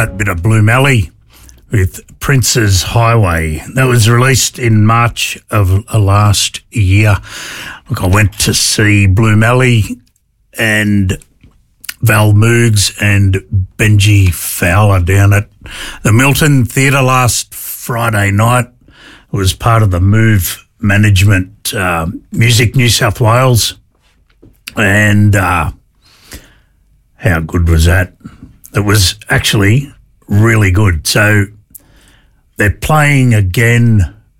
that bit of Blue Melly with Prince's Highway. That was released in March of last year. Look, I went to see Blue Melly and Val Moogs and Benji Fowler down at the Milton Theatre last Friday night. It was part of the Move Management Music New South Wales. And how good was that? It was actually really good. So they're playing again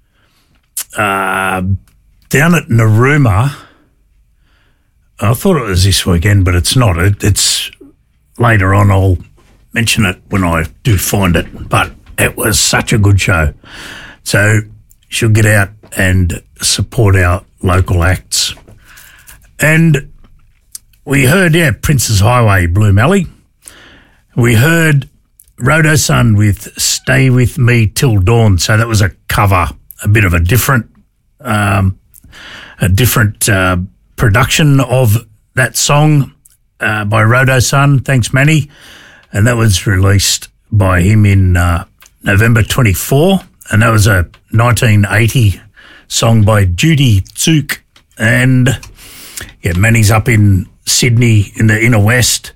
down at Narooma. I thought it was this weekend, but it's not. It's later on. I'll mention it when I do find it. But it was such a good show. So you should get out and support our local acts. And we heard, Prince's Highway, Blue Melly. We heard Rodo Sun with Stay With Me Till Dawn. So that was a cover, a bit of a different production of that song by Rodo Sun. Thanks, Manny. And that was released by him in November 24. And that was a 1980 song by Judy Zook. And, Manny's up in Sydney in the inner west.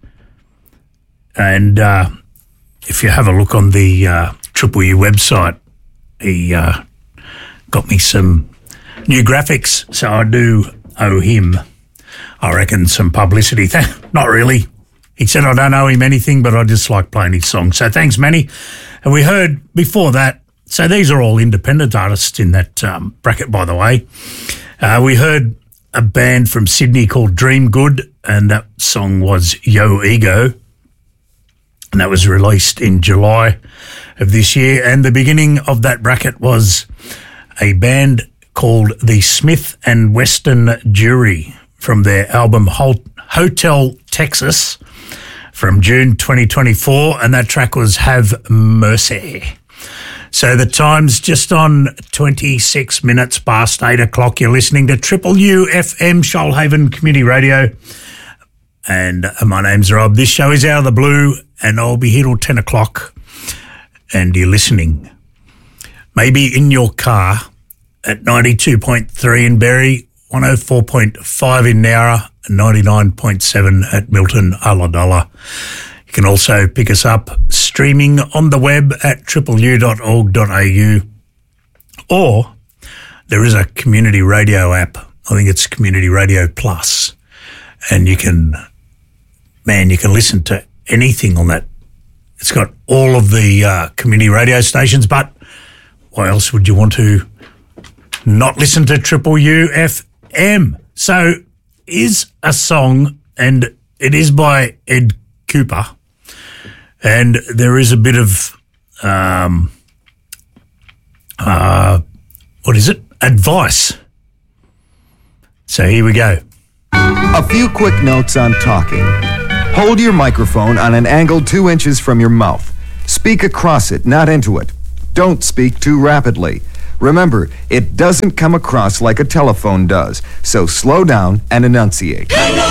And if you have a look on the Triple U website, he got me some new graphics, so I do owe him, I reckon, some publicity. Not really. He said I don't owe him anything, but I just like playing his songs. So thanks, Manny. And we heard before that, so these are all independent artists in that bracket, by the way. We heard a band from Sydney called Dream Good, and that song was Yo Ego. And that was released in July of this year. And the beginning of that bracket was a band called the Smith and Weston Jury from their album Hotel Texas from June 2024. And that track was Have Mercy. So the time's just on 26 minutes past 8 o'clock. You're listening to Triple U FM, Shoalhaven Community Radio. And my name's Rob. This show is Out of the Blue, and I'll be here till 10 o'clock. And you're listening maybe in your car at 92.3 in Berry, 104.5 in Nowra, and 99.7 at Milton Ulladulla. You can also pick us up streaming on the web at tripleu.org.au, or there is a community radio app. I think it's Community Radio Plus, and you can listen to anything on that. It's got all of the community radio stations, but why else would you want to not listen to Triple U FM? So is a song, and it is by Ed Cooper, and there is a bit of advice. So here we go. A few quick notes on talking. Hold your microphone on an angle 2 inches from your mouth. Speak across it, not into it. Don't speak too rapidly. Remember, it doesn't come across like a telephone does, so slow down and enunciate.